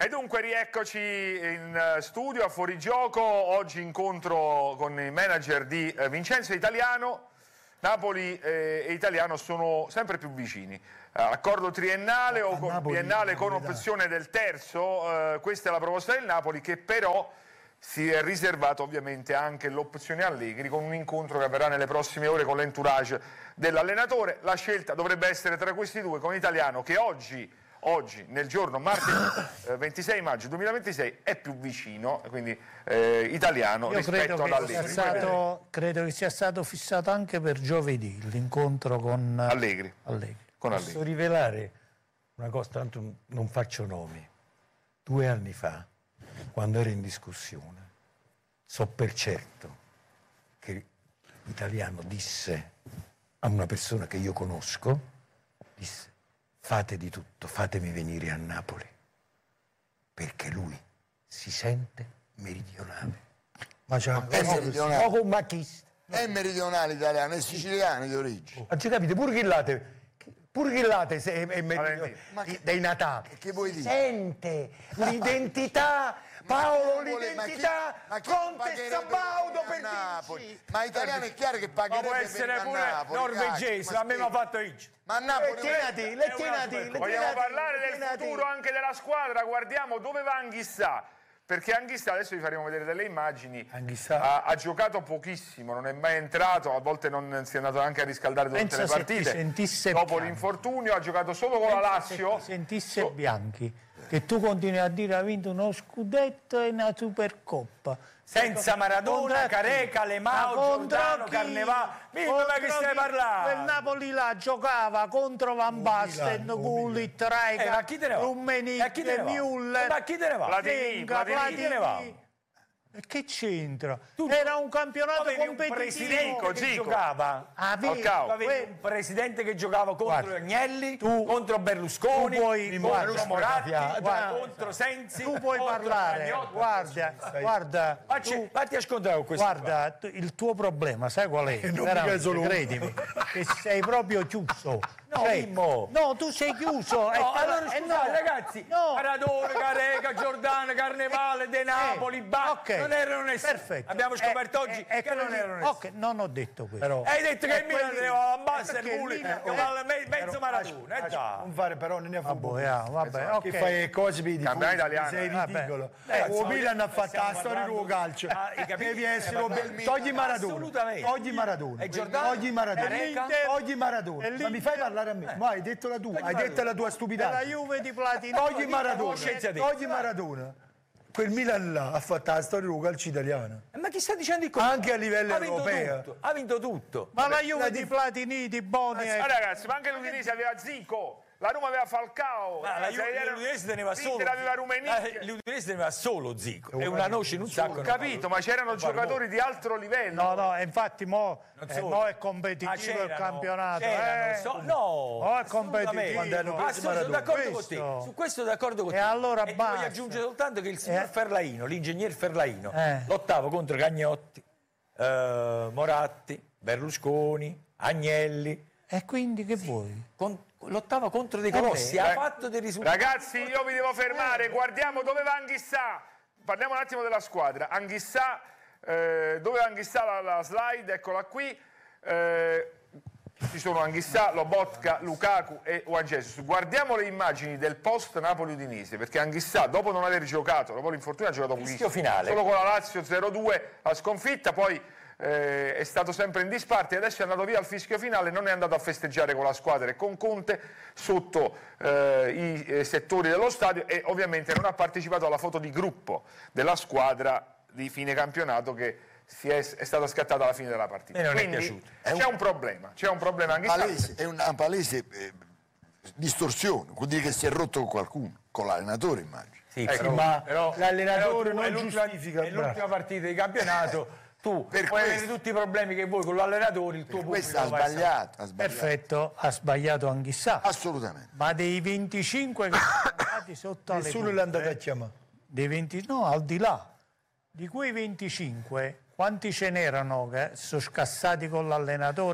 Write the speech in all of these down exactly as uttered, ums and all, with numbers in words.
E dunque rieccoci in studio a Fuorigioco, oggi incontro con il manager di eh, Vincenzo Italiano. Napoli eh, e Italiano sono sempre più vicini, eh, accordo triennale o con, biennale con opzione del terzo, eh, questa è la proposta del Napoli, che però si è riservato ovviamente anche l'opzione Allegri con un incontro che avverrà nelle prossime ore con l'entourage dell'allenatore. La scelta dovrebbe essere tra questi due, con Italiano che oggi Oggi, nel giorno martedì eh, ventisei maggio duemilaventisei, è più vicino, quindi eh, Italiano Io rispetto credo ad che, sia Allegri. stato, credo che sia stato fissato anche per giovedì l'incontro con Allegri. Allegri. Con Posso Allegri. rivelare una cosa, tanto non faccio nomi. Due anni fa, quando ero in discussione, so per certo che Italiano disse a una persona che io conosco, disse: fate di tutto, fatemi venire a Napoli, perché lui si sente meridionale. Ma c'è è meridionale. Poco macchista. È meridionale Italiano, è siciliano di origine. Ma ci capite, pure Ghillate, pure Ghillate se è, è meridionale, Ma che- dei Natali. che vuoi dire? Sente l'identità, Paolo, Ma chi vuole- ma chi- l'identità, ma chi Conte pagherebbe Sabaudo per per venire a Napoli? dirci. Ma Italiano è chiaro che pagherebbe Ma può per essere venire a pure Napoli, norvegese, cacchio, a me mi ha spiega. fatto Ig. Ma a Napoli Lettinati, lettinati, lettinati. Vogliamo parlare del lettinati. futuro anche della squadra? Guardiamo dove va Anghissà, perché Anghissà, adesso vi faremo vedere delle immagini, Anghissà. ha, ha giocato pochissimo, non è mai entrato, a volte non si è andato neanche a riscaldare durante Pensa le se ti partite. sentisse Dopo Bianchi. l'infortunio ha giocato solo con la Lazio. Se ti sentisse Bianchi, che tu continui a dire ha vinto uno scudetto e una Supercoppa. Senza Maradona, Contro chi? Careca, Lemao, Ma contro Giordano, chi? Carnevale. Dimmi Contro ma che stai chi? parlando? Quel Napoli là giocava contro Van Basten, Gullit, Eh, Traica, ma chi te ne va? Rummenigge, E a chi te ne va? Müller. Ma chi te ne va? Platini, Venga, Platini. Platini. Chi te ne va? E che c'entra? Tu- Era un campionato Avevi un competitivo. presidente che Zico. giocava. Ah, Falcao. vedi, Avevi que- un presidente che giocava contro Guarda, Agnelli, tu- contro Berlusconi, tu puoi- contro guarda, Moratti, guarda, contro Sensi, tu puoi contro parlare, Ragnotti. guarda, guarda, Facci, tu- fatti ascoltare con questo. guarda, tu- il tuo problema, sai qual è? non Veramente, mica solo uno. credimi, che sei proprio chiuso. No, Mimmo. no, tu sei chiuso. e No, te- allora eh, scusate no, ragazzi, no. Maradona, Careca, Giordano, Carnevale, De Napoli, Ba, ok, non erano nessuno. perfetto. Abbiamo scoperto Eh, oggi eh, che non quelli- erano nessuno. ok, non ho detto questo. Però, Hai detto che Eh, il Milan quelli- aveva Ambassador, perché il Gulli, Milan- che vale me- mezzo Maradona. eh, già. non fare però non ne ha fatto. Vabbè, ah, vabbè, ok. Che fai cose per i tifosi, Campionato italiano. sei Vabbè. ridicolo. Eh, O Milan ha fatto stiamo la storia parlando- del calcio. Ah, hai capito? Devi essere Stiamo obe- parlando- togli Maradona. Assolutamente. Togli Maradona. E Giordano? Togli Maradona. E l'Inter? Togli Maradona. E Ma mi l'Inter? fai parlare a me? Ma hai detto la tua, hai detto la tua E la stupidaggine. Juve di Platini. Togli Maradona. scienziatezza. Togli Maradona. Quel Milan là ha fatto la storia del calcio italiano. Eh, Ma chi sta dicendo il Anche a livello Ha vinto europeo. tutto, ha vinto tutto. Ma la Juve la di dif- Platini, di Boni e... Ma ragazzi, ma anche l'Udinese aveva Zico, la Roma aveva Falcao, Ma la eh, Ju- se era- l'Udinese teneva solo l'Inter aveva Rummenigge. Eh, l'Udinese teneva solo Zico e una noce in un sacco. Ho capito, ma c'erano giocatori di altro livello. No, no, e infatti mo, Non eh, solo. mo è Ma competitivo il c'erano- campionato. c'erano, eh. so- no, Oh, è competitivo. assolutamente. Quando hanno preso Ah, sono Maradona. d'accordo con te. Questo. Su questo d'accordo con E te. allora e ti basta. voglio aggiungere soltanto che il signor Eh. Ferlaino, l'ingegner Ferlaino, Eh. lottava contro Cagnotti, eh, Moratti, Berlusconi, Agnelli, E quindi che vuoi? con- lottava contro dei Eh, colossi, beh, ha eh, fatto dei risultati. Ragazzi, io vi devo fermare, guardiamo dove va Anghissà. Parliamo un attimo della squadra. Anghissà, eh, dove va Anghissà la, la slide? Eccola qui. Eh, ci sono Anghissà, Lobotka, Lukaku e Juan Jesus. Guardiamo le immagini del post Napoli-Udinese, perché Anghissà, dopo non aver giocato, dopo l'infortunio ha giocato Fischio pochissimo, finale. solo con la Lazio zero due a sconfitta, poi eh, è stato sempre in disparte e adesso è andato via al fischio finale, non è andato a festeggiare con la squadra e con Conte sotto eh, i eh, settori dello stadio e ovviamente non ha partecipato alla foto di gruppo della squadra di fine campionato che si è, è stata scattata alla fine della partita. E non è Quindi piaciuto. c'è un problema, c'è un problema anche Palese, è una palese eh, distorsione, vuol dire che si è rotto con qualcuno, con l'allenatore immagino. Sì, Ecco, però- ma però- l'allenatore però tu- non è l'ultima- giustifica, È l'ultima bravo. partita di campionato. Tu Per puoi avere questo. tutti i problemi che vuoi con l'allenatore, il tuo pubblico Questo ha va a sbagliato, ha sbagliato. Perfetto, ha sbagliato Anghissà. Assolutamente. Ma dei venticinque che sono andati sotto alle Nessuno punte, l'ha andato a chiamare. dei venti, no, al di là, di quei venticinque, quanti ce n'erano che sono scassati con l'allenatore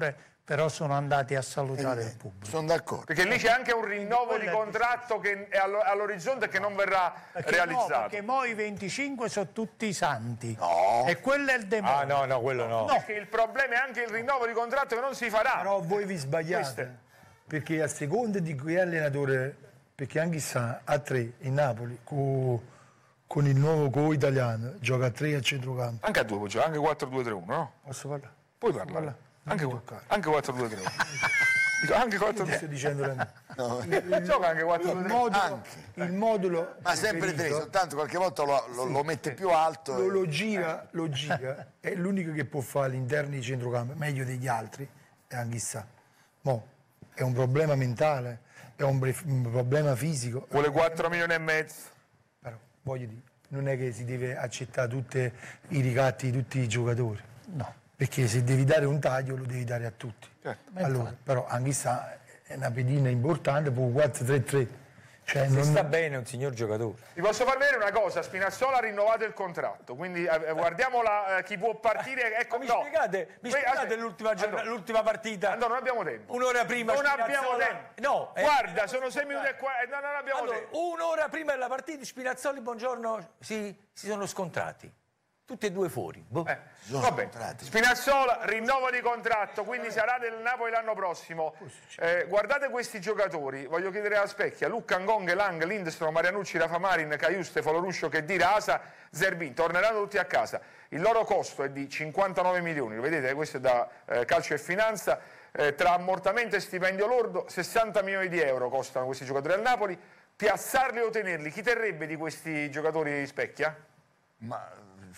però sono andati a salutare il pubblico. Sono d'accordo. Perché lì c'è anche un rinnovo di quello è contratto che è allo- all'orizzonte e che non verrà Perché realizzato. No, perché mo i venticinque sono tutti i santi. No. E quello è il demonio. Ah no, no, quello no. Perché il problema è anche il rinnovo di contratto che non si farà. Però voi vi sbagliate, Queste. perché a seconda di che allenatore, perché anche sa a tre in Napoli co- con il nuovo co-italiano gioca a tre a centrocampo. Anche a due, può giocare, anche quattro due tre uno, no? Posso parlare? Puoi parlare. Anche, anche quattro due tre uno. Dico, anche quattro Sto due tre dicendo la No. uno. Gioca anche quattro due il tre uno. modulo, Anche. il modulo Ma sempre tre, preferito, soltanto qualche volta lo, lo- lo mette più alto. lo, e- lo gira, lo gira, è l'unico che può fare all'interno di centrocampo meglio degli altri, e anche chissà. Mo è un problema mentale, è un, bre- un problema fisico. Vuole quattro milioni e mezzo. Però, voglio dire, non è che si deve accettare tutti i ricatti di tutti i giocatori. No. Perché se devi dare un taglio lo devi dare a tutti. Certo. Allora, però anche sta è una pedina importante per un quattro tre tre. Cioè, Se non- sta bene è un signor giocatore. Vi posso far vedere una cosa, Spinazzola ha rinnovato il contratto, quindi eh, guardiamo la, eh, chi può partire. Ecco, Ma mi no. spiegate, mi Poi, spiegate aspetta, l'ultima, giornata- Andò, l'ultima partita? Andò, non abbiamo tempo. Un'ora prima Non Spinazzola- abbiamo tempo. No, eh, Guarda, sono sei minuti e qua, eh, no, non abbiamo allora, tempo. un'ora prima della partita Spinazzoli, buongiorno, si, si sono scontrati. Tutti e due fuori. Boh. Eh, sono va bene. scontrati. Spinazzola, rinnovo di contratto, quindi sarà del Napoli l'anno prossimo. Eh, guardate questi giocatori, voglio chiedere a Specchia, Lucca, Ngong, Lang, Lindstrom, Marianucci, Rafa Marin, Caiuste, Foloruscio, Khedira, Asa, Zerbin, torneranno tutti a casa. Il loro costo è di cinquantanove milioni, lo vedete, questo è da eh, Calcio e Finanza, eh, tra ammortamento e stipendio lordo, sessanta milioni di euro costano questi giocatori al Napoli. Piazzarli o tenerli, chi terrebbe di questi giocatori Specchia? Ma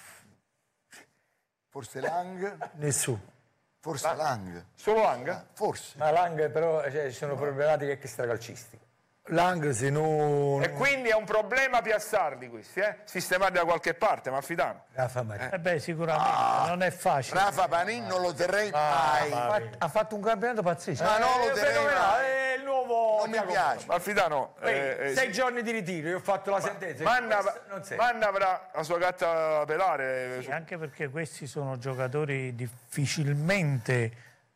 forse Lang, Nessuno. forse Lang, Solo Lang? forse. Ma Lang però cioè, ci sono problematiche extracalcistiche. Lang se non... E quindi è un problema piazzarli questi, eh? Sistemarli da qualche parte, Malfitano. Rafa Maria. Eh beh, sicuramente non è facile. Rafa Panin non lo terrei mai. Ha fatto, ha fatto un campionato pazzesco. Ma non lo Eh, terrei fenomenale, mai. è il nuovo Non mi Tiago piace. Malfitano, Motta. eh, eh, sei sì. giorni di ritiro, io ho fatto la sentenza. Manna, Questo non serve. Manna avrà la sua gatta da pelare. Sì, anche perché questi sono giocatori difficilmente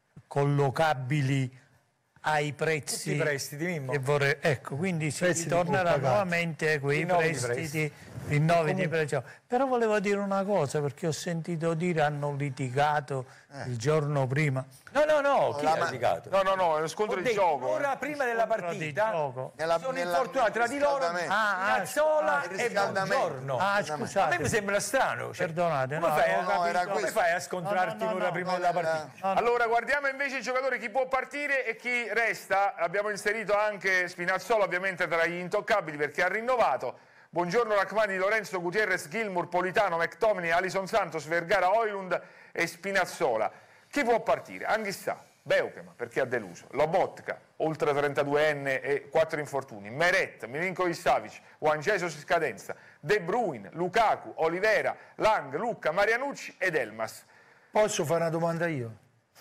collocabili ai prezzi Tutti i prestiti, Mimmo. che vorrei. Ecco, quindi si Prestiti ritornerà pagati. nuovamente a quei Rinnovi di prestiti, rinnovi di prezzo. Però volevo dire una cosa, perché ho sentito dire hanno litigato il giorno prima. No, no, no, chi la ha ma- litigato? No, no, no, è uno Ho scontro di detto, gioco. Ora eh. prima della Scontro di partita gioco. Nella- sono nella- infortunati tra di loro riscaldamento. Ah, ah, Spinazzola il e riscaldamento. Buongiorno. Ah, A me mi scusate. sembra strano. Cioè, Perdonate, come no, fai, avevo a- era come questo. fai a scontrarti No, no, no, un'ora no, prima no, della no, partita? Allora, guardiamo invece i giocatori, chi può partire e chi resta. Abbiamo inserito anche Spinazzola, ovviamente tra gli intoccabili, perché ha rinnovato. Buongiorno Rachmani, Lorenzo, Gutierrez, Gilmour, Politano, McTominay, Alison Santos, Vergara, Oilund e Spinazzola. Chi può partire? Anghissà, Beukema, perché ha deluso, Lobotka, ultra trentaduenne e quattro infortuni, Meret, Milinkovic-Savic, Juan Jesus in scadenza, De Bruyne, Lukaku, Olivera, Lang, Lucca, Marianucci ed Elmas. Posso fare una domanda io?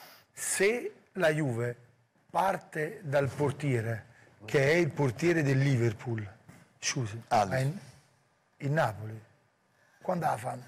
Se la Juve parte dal portiere, che è il portiere del Liverpool, scusi, Alisson. ma in, in Napoli, quando la fanno?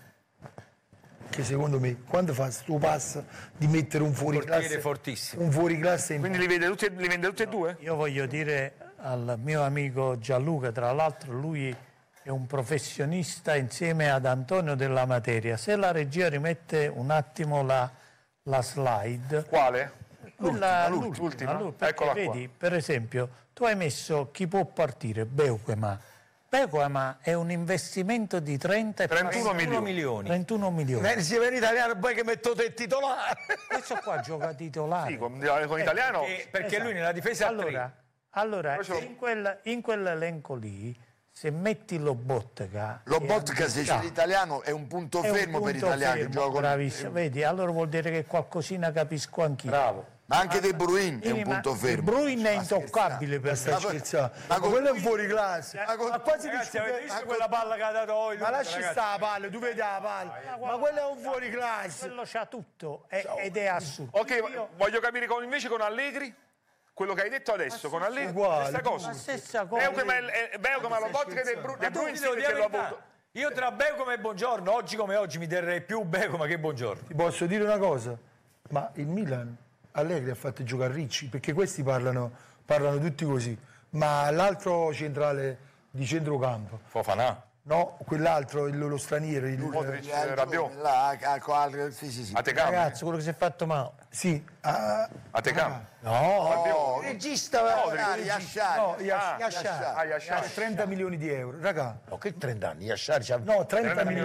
Che secondo me, quando fa sto passo di mettere un fuoriclasse, Portiere fortissimo. un fuoriclasse in Quindi li, vede tutti, li vende tutti e due? Io voglio dire al mio amico Gianluca, tra l'altro lui è un professionista insieme ad Antonio della materia. Se la regia rimette un attimo la, la slide, Quale? quella l'ultima, l'ultima, l'ultima. l'ultima, perché Eccola qua. vedi, per esempio, tu hai messo chi può partire, Beukema. Beukema è un investimento di trenta e trentuno milioni. milioni. trentuno milioni. Vieni, si viene italiano poi che metto te titolare. Questo qua gioca titolare. Sì, con, con italiano. Perché, perché lui nella difesa ha tre. Allora, allora Poi ce l'ho- in, quel, in quell'elenco lì, se metti Lobotka... Lobotka, e se c'è Anghissà, l'italiano, è un punto è un fermo per punto italiani. fermo, Gioca con- bravissimo. Vedi, allora vuol dire che qualcosina capisco anch'io. Bravo. Ma anche De Bruyne è un Quindi, ma punto fermo. De Bruyne è Ma intoccabile per Stai me. scherzando? Ma Ma con- quello è un fuoriclasse. Ma con- Ma quasi Ragazzi, avete discute- visto quella palla che ha dato Oilund? Ma lasci ragazzi? sta la palla, tu vedi la palla. Ma quello è un fuoriclasse. Quello c'ha tutto è- ed è assurdo. Ok, voglio capire con, invece con Allegri, quello che hai detto adesso, con Allegri, uguale. stessa cosa. La stessa cosa. Beukema, è- Beukema, Lobotka e De Bruyne, De Ma tu Bruyne ti sì, devo perché dire l'ho la verità. avuto. Io tra Beukema e Buongiorno, oggi come oggi, mi terrei più Beukema che Buongiorno. Ti posso dire una cosa? Ma il Milan Allegri ha fatto giocare Ricci, perché questi parlano, parlano tutti così, ma l'altro centrale di centrocampo, Fofana. no, quell'altro, il- lo straniero, il, Modric, Eh, Rabiot. là, a- a- a- sì, sì, sì. Atecam. Ragazzo, quello che si è fatto male. sì, ah, Atecam. no, il regista, Magari, Yashari. no, Yash- Ah, Yashar, Ah, Yashar. trenta milioni di euro, raga, No, che trenta anni? Yashari c'ha no, trenta trenta milioni